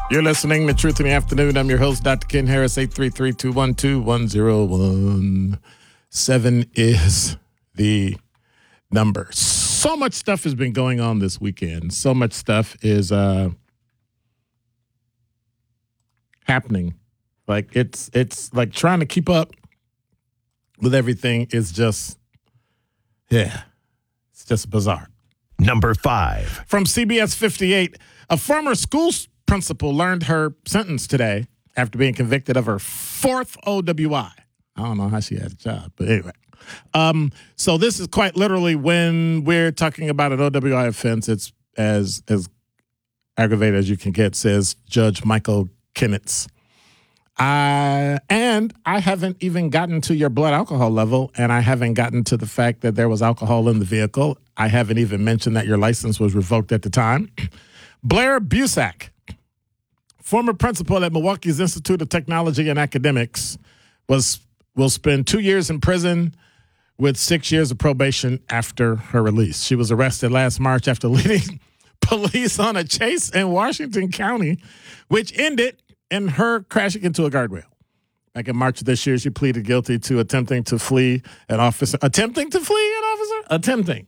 You're listening to Truth in the Afternoon. I'm your host, Dr. Ken Harris. 833-212-1017 is the number. So much stuff has been going on this weekend. So much stuff is happening. Like it's like trying to keep up with everything is just, it's just bizarre. Number 5. From CBS 58, a former school principal learned her sentence today after being convicted of her 4th OWI. I don't know how she had a job, but anyway. So this is quite literally when we're talking about an OWI offense, it's as aggravated as you can get, says Judge Michael Kinnitz. And I haven't even gotten to your blood alcohol level, and I haven't gotten to the fact that there was alcohol in the vehicle. I haven't even mentioned that your license was revoked at the time. Blair Busak, former principal at Milwaukee's Institute of Technology and Academics, will spend 2 years in prison with 6 years of probation after her release. She was arrested last March after leading police on a chase in Washington County, which ended in her crashing into a guardrail. Back in March of this year, she pleaded guilty to attempting to flee an officer. Attempting.